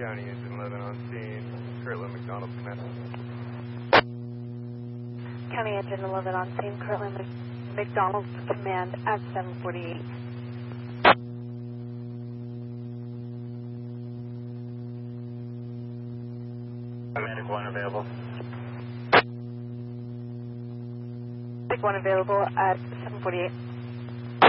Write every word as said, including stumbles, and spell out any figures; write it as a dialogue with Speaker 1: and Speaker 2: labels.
Speaker 1: County Engine eleven on scene. Kirtland McDonald command.
Speaker 2: County Engine eleven on scene. Kirtland McDonald command at seven forty-eight.
Speaker 1: Medic one available.
Speaker 2: Medic one available at seven forty-eight.